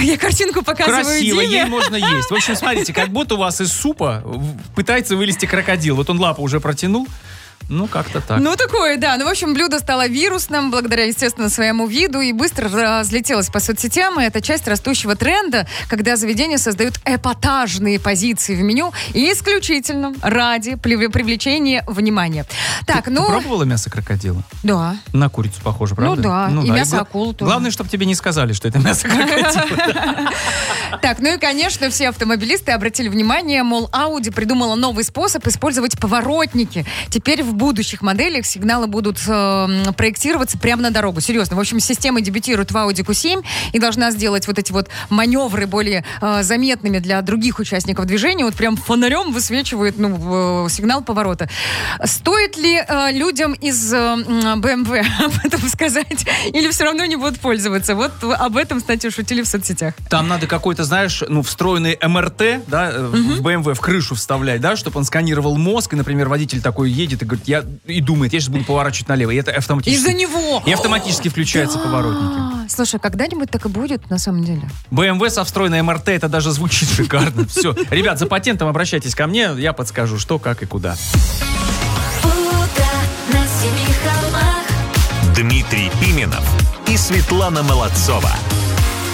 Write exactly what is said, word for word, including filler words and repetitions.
Я картинку показываю Красиво, Диме. ей можно есть. В общем, смотрите, как будто у вас из супа пытается вылезти крокодил. Вот он лапу уже протянул. Ну, как-то так. Ну, такое, да. Ну, в общем, блюдо стало вирусным благодаря, естественно, своему виду и быстро разлетелось по соцсетям. И это часть растущего тренда, когда заведения создают эпатажные позиции в меню исключительно ради привлечения внимания. Так, ты, ну... Ты пробовала мясо крокодила? Да. На курицу похоже, правда? Ну да, ну, и да. мясо и акулы тоже. Главное, чтобы тебе не сказали, что это мясо крокодила. Так, ну и, конечно, все автомобилисты обратили внимание, мол, Audi придумала новый способ использовать поворотники. Теперь в будущих моделях сигналы будут э, проектироваться прямо на дорогу. Серьезно. В общем, система дебютирует в Audi кью семь и должна сделать вот эти вот маневры более э, заметными для других участников движения. Вот прям фонарем высвечивает ну, э, сигнал поворота. Стоит ли э, людям из э, бэ эм вэ об этом сказать? Или все равно не будут пользоваться? Вот об этом, кстати, шутили в соцсетях. Там надо какой-то, знаешь, ну, встроенный эм эр тэ, да, угу. в бэ эм вэ в крышу вставлять, да, чтобы он сканировал мозг, и, например, водитель такой едет и говорит, я и думает, я сейчас буду поворачивать налево, и это автоматически... Из-за него! И автоматически включаются да. поворотники. Слушай, когда-нибудь так и будет, на самом деле? бэ эм вэ со встроенной эм эр тэ, это даже звучит шикарно. Все. Ребят, за патентом обращайтесь ко мне, я подскажу, что, как и куда. Дмитрий Пименов и Светлана Молодцова.